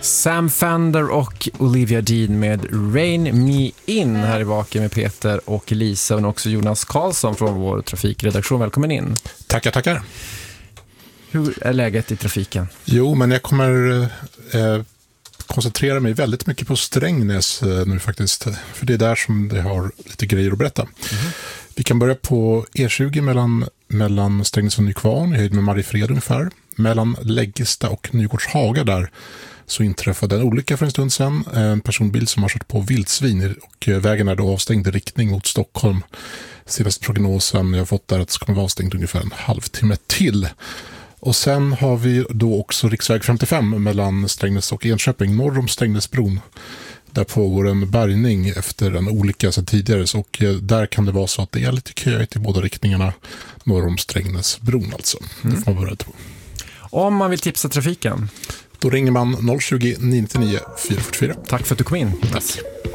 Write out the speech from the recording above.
Sam Fender och Olivia Dean med Rain Me In här i Vaken med Peter och Lisa, och också Jonas Karlsson från vår trafikredaktion. Välkommen in. Tackar. Hur är läget i trafiken? Jo, men jag kommer koncentrera mig väldigt mycket på Strängnäs nu faktiskt. För det är där som det har lite grejer att berätta. Vi kan börja på E20 mellan Strängnäs och Nykvarn i höjd med Mariefred ungefär. Mellan Läggesta och Nygårdshaga där så inträffade en olycka för en stund sedan. En personbil som har kört på vildsvin och vägen är då avstängd i riktning mot Stockholm. Senaste prognosen jag har fått där att det kommer vara avstängt ungefär en halvtimme till. Och sen har vi då också riksväg 55 mellan Strängnäs och Enköping norr om Strängnäsbron. Där pågår en bärgning efter en olycka sedan tidigare, och där kan det vara så att det är lite köigt i båda riktningarna norr om Strängnäsbron alltså. Det får man börja på. Om man vill tipsa trafiken? Då ringer man 020 999 444. Tack för att du kom in. Tack.